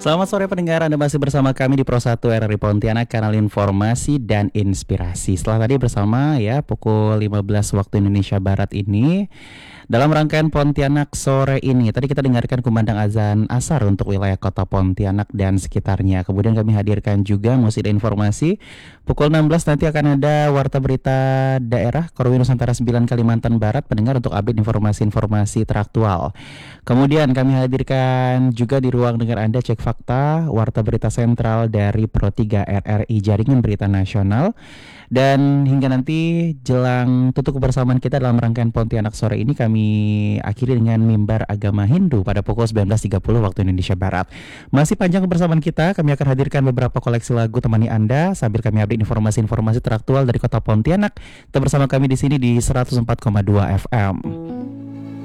Selamat sore pendengar, Anda masih bersama kami di Pro 1 RRI Pontianak, kanal informasi dan inspirasi. Setelah tadi bersama ya pukul 15 waktu Indonesia Barat ini, dalam rangkaian Pontianak sore ini, tadi kita dengarkan kumandang azan asar untuk wilayah kota Pontianak dan sekitarnya. Kemudian kami hadirkan juga musik dan informasi. Pukul 16 nanti akan ada Warta Berita Daerah Korwil Nusantara 9 Kalimantan Barat, pendengar untuk update informasi-informasi teraktual. Kemudian kami hadirkan juga di ruang dengar Anda cek fakta Warta Berita Sentral dari Pro 3 RRI Jaringan Berita Nasional. Dan hingga nanti jelang tutup kebersamaan kita dalam rangkaian Pontianak sore ini, kami akhiri dengan mimbar agama Hindu pada pukul 19.30 waktu Indonesia Barat. Masih panjang kebersamaan kita, kami akan hadirkan beberapa koleksi lagu temani Anda sambil kami update informasi-informasi teraktual dari kota Pontianak. Tetap bersama kami di sini di 104,2 FM.